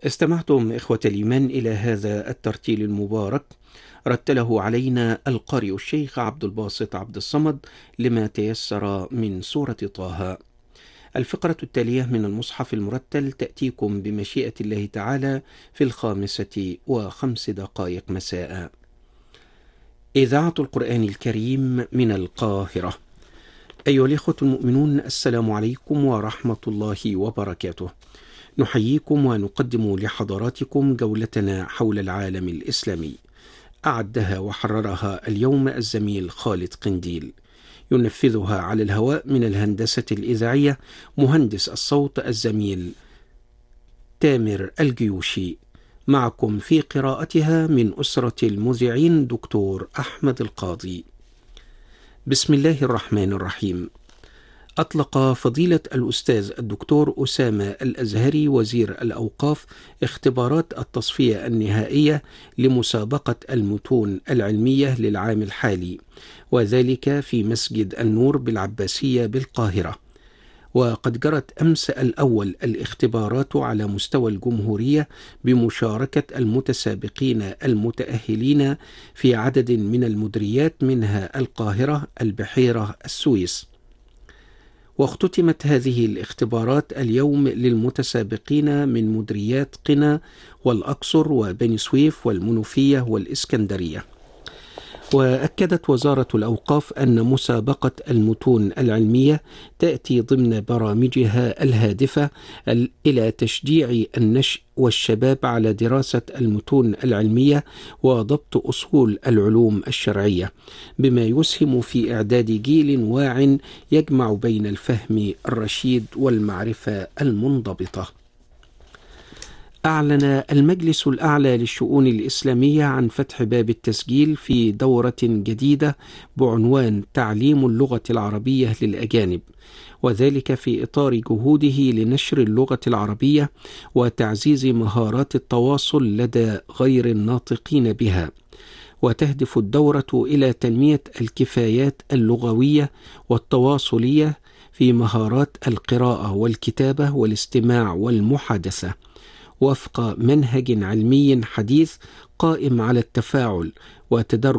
استمعتم إخوة الإيمان إلى هذا الترتيل المبارك رتله علينا القارئ الشيخ عبد الباسط عبد الصمد لما تيسر من سورة طه. الفقرة التالية من المصحف المرتل تأتيكم بمشيئة الله تعالى في 5:05 مساء. إذاعة القرآن الكريم من القاهرة. أيها الإخوة المؤمنون، السلام عليكم ورحمة الله وبركاته. نحييكم ونقدم لحضراتكم جولتنا حول العالم الإسلامي، أعدها وحررها اليوم الزميل خالد قنديل، ينفذها على الهواء من الهندسة الإذاعية مهندس الصوت الزميل تامر الجيوشي. معكم في قراءتها من أسرة المذيعين دكتور أحمد القاضي. بسم الله الرحمن الرحيم. أطلق فضيلة الأستاذ الدكتور أسامة الأزهري وزير الأوقاف اختبارات التصفية النهائية لمسابقة المتون العلمية للعام الحالي، وذلك في مسجد النور بالعباسية بالقاهرة. وقد جرت أمس الأول الاختبارات على مستوى الجمهورية بمشاركة المتسابقين المتأهلين في عدد من المديريات، منها القاهرة، البحيرة، السويس. واختتمت هذه الاختبارات اليوم للمتسابقين من مديريات قنا والأقصر وبني سويف والمنوفية والإسكندرية. وأكدت وزارة الأوقاف أن مسابقة المتون العلمية تأتي ضمن برامجها الهادفة إلى تشجيع النشء والشباب على دراسة المتون العلمية وضبط أصول العلوم الشرعية، بما يسهم في إعداد جيل واع يجمع بين الفهم الرشيد والمعرفة المنضبطة. أعلن المجلس الأعلى للشؤون الإسلامية عن فتح باب التسجيل في دورة جديدة بعنوان تعليم اللغة العربية للأجانب، وذلك في إطار جهوده لنشر اللغة العربية وتعزيز مهارات التواصل لدى غير الناطقين بها. وتهدف الدورة إلى تنمية الكفايات اللغوية والتواصلية في مهارات القراءة والكتابة والاستماع والمحادثة، وفق منهج علمي حديث قائم على التفاعل وتدرب